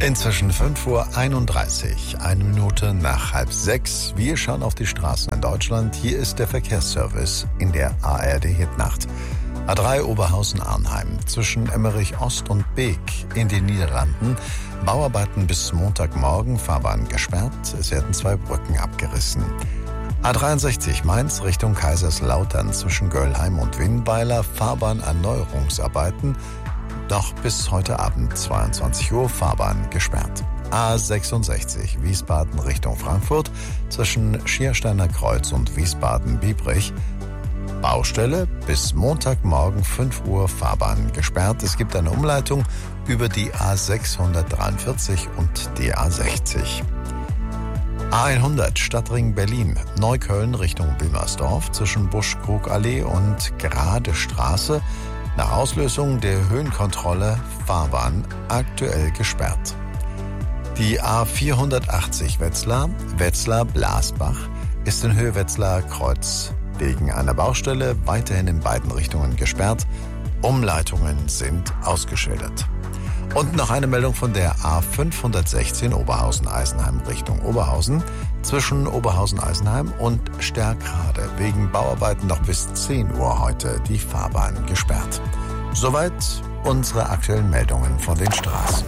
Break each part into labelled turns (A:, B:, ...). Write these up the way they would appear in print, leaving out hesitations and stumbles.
A: Inzwischen 5:31 Uhr, 1 Minute nach 5:30. Wir schauen auf die Straßen in Deutschland. Hier ist der Verkehrsservice in der ARD-Hitnacht. A3 Oberhausen-Arnheim zwischen Emmerich Ost und Beek in den Niederlanden. Bauarbeiten bis Montagmorgen, Fahrbahn gesperrt. Es werden 2 Brücken abgerissen. A63 Mainz Richtung Kaiserslautern zwischen Göllheim und Winnweiler. Fahrbahnerneuerungsarbeiten. Noch bis heute Abend 22 Uhr Fahrbahn gesperrt. A66 Wiesbaden Richtung Frankfurt zwischen Schiersteiner Kreuz und Wiesbaden-Biebrich. Baustelle bis Montagmorgen 5 Uhr Fahrbahn gesperrt. Es gibt eine Umleitung über die A643 und die A60. A100 Stadtring Berlin, Neukölln Richtung Wilmersdorf zwischen Buschkrugallee und Gerade Straße. Nach Auslösung der Höhenkontrolle Fahrbahn aktuell gesperrt. Die A480 Wetzlar-Blasbach ist in Höhe Wetzlar Kreuz wegen einer Baustelle weiterhin in beiden Richtungen gesperrt. Umleitungen sind ausgeschildert. Und noch eine Meldung von der A516 Oberhausen-Eisenheim Richtung Oberhausen zwischen Oberhausen-Eisenheim und Stärkrade. Wegen Bauarbeiten noch bis 10 Uhr heute die Fahrbahn gesperrt. Soweit unsere aktuellen Meldungen von den Straßen.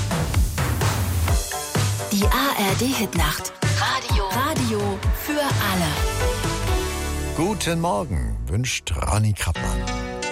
B: Die ARD-Hitnacht. Radio für alle.
A: Guten Morgen, wünscht Ronny Krappmann.